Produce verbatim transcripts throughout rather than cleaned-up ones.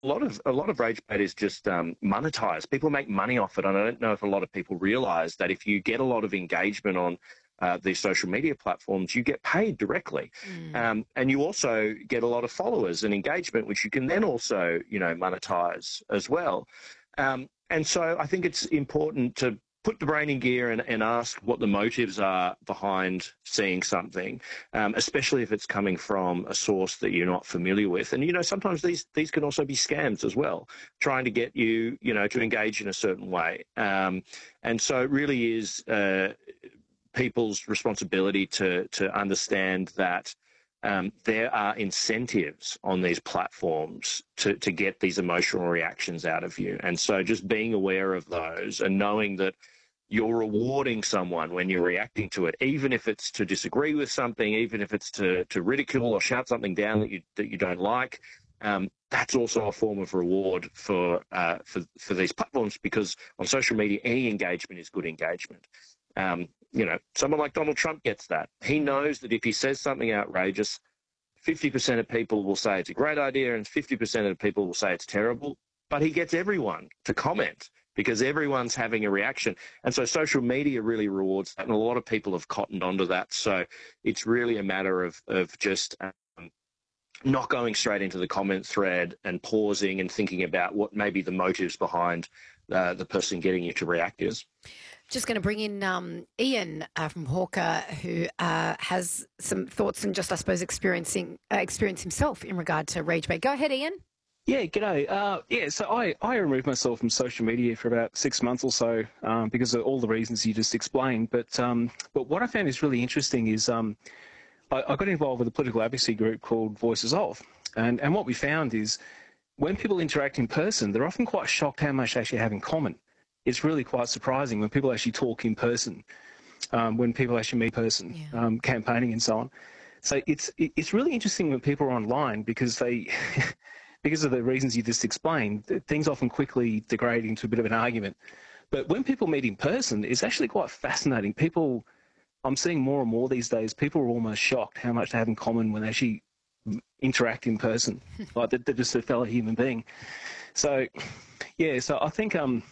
a lot of a lot of rage bait is just um, monetized. People make money off it, and I don't know if a lot of people realize that if you get a lot of engagement on uh, these social media platforms, you get paid directly, Mm. um, and you also get a lot of followers and engagement, which you can then also, you know, monetize as well. Um, and so I think it's important to put the brain in gear and, and ask what the motives are behind seeing something, um, especially if it's coming from a source that you're not familiar with. And, you know, sometimes these, these can also be scams as well, trying to get you, you know, to engage in a certain way. Um, and so it really is uh, people's responsibility to, to understand that Um, there are incentives on these platforms to, to get these emotional reactions out of you. And so just being aware of those and knowing that you're rewarding someone when you're reacting to it, even if it's to disagree with something, even if it's to, to ridicule or shout something down that you, that you don't like, um, that's also a form of reward for, uh, for, for these platforms, because on social media, any engagement is good engagement. Um, you know, someone like Donald Trump gets that. He knows that if he says something outrageous, fifty percent of people will say it's a great idea and fifty percent of people will say it's terrible, but he gets everyone to comment because everyone's having a reaction. And so social media really rewards that, and a lot of people have cottoned onto that. So it's really a matter of, of just um, not going straight into the comment thread and pausing and thinking about what maybe the motives behind uh, the person getting you to react is. Just going to bring in um, Ian uh, from Hawker, who uh, has some thoughts and just, I suppose, experiencing uh, experience himself in regard to rage bait. Go ahead, Ian. Yeah, g'day. Uh, yeah, so I, I removed myself from social media for about six months or so um, because of all the reasons you just explained. But um, but what I found is really interesting is um, I, I got involved with a political advocacy group called Voices Of. And, and what we found is when people interact in person, they're often quite shocked how much they actually have in common. It's really quite surprising when people actually talk in person, um, when people actually meet in person, Yeah. um, campaigning and so on. So it's it's really interesting when people are online because they, because of the reasons you just explained, things often quickly degrade into a bit of an argument. But when people meet in person, it's actually quite fascinating. People, I'm seeing more and more these days, people are almost shocked how much they have in common when they actually interact in person, like they're, they're just a fellow human being. So, yeah, so I think... um.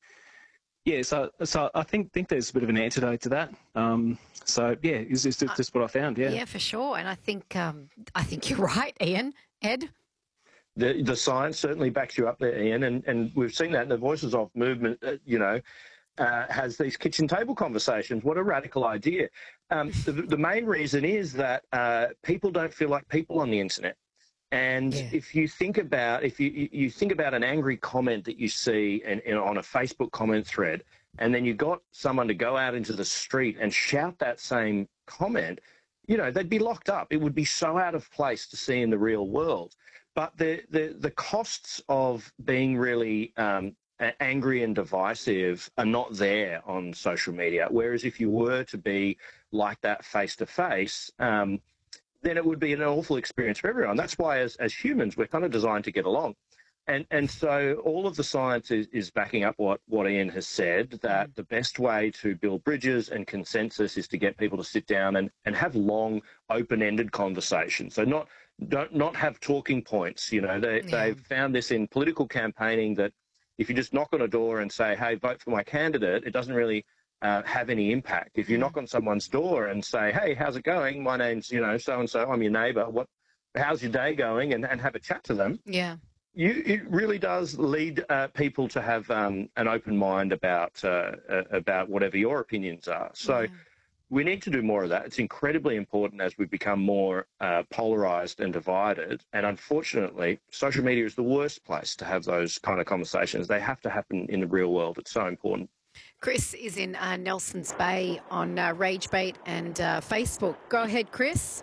Yeah, so so I think think there's a bit of an antidote to that. Um, so yeah, it's just, it's just what I found. Yeah, Yeah, for sure. And I think um, I think you're right, Ian. Ed. The, the science certainly backs you up there, Ian, and, and we've seen that in the Voices Of movement, uh, you know, uh, has these kitchen table conversations. What a radical idea. Um, the, the main reason is that uh, people don't feel like people on the internet. And Yeah. if you think about if you you think about an angry comment that you see in, in, on a Facebook comment thread, and then you got someone to go out into the street and shout that same comment, you know, they'd be locked up. It would be so out of place to see in the real world. But the the, the costs of being really um, angry and divisive are not there on social media. Whereas if you were to be like that face to face, um, then it would be an awful experience for everyone. That's why as, as humans, we're kind of designed to get along. And and so all of the science is, is backing up what, what Ian has said, that the best way to build bridges and consensus is to get people to sit down and, and have long, open-ended conversations. So not don't not have talking points. You know, they, Yeah. they've found this in political campaigning that if you just knock on a door and say, hey, vote for my candidate, it doesn't really Uh, have any impact. If you Mm. knock on someone's door and say, hey, how's it going? My name's, you know, so-and-so, I'm your neighbour. What, how's your day going? And, and have a chat to them. Yeah. You, it really does lead uh, people to have um, an open mind about, uh, uh, about whatever your opinions are. So Yeah. we need to do more of that. It's incredibly important as we become more uh, polarised and divided. And unfortunately, social media is the worst place to have those kind of conversations. They have to happen in the real world. It's so important. Chris is in uh, Nelson's Bay on uh, Rage Bait and uh, Facebook. Go ahead, Chris.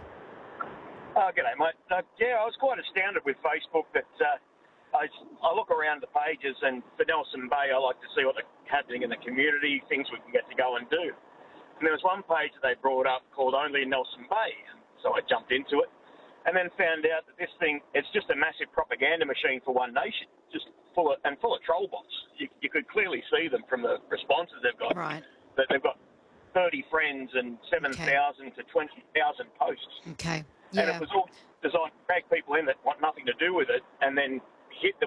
Oh, g'day, mate. Uh, yeah, I was quite astounded with Facebook that uh, I, I look around the pages, and for Nelson Bay, I like to see what's happening in the community, things we can get to go and do. And there was one page that they brought up called Only Nelson Bay, so I jumped into it and then found out that this thing, it's just a massive propaganda machine for One Nation, just full of, and full of troll bots. You, you could clearly see them from the responses they've got. Right. That they've got thirty friends and seven thousand okay. to twenty thousand posts. Okay. Yeah. And Yeah. it was all designed to drag people in that want nothing to do with it and then hit them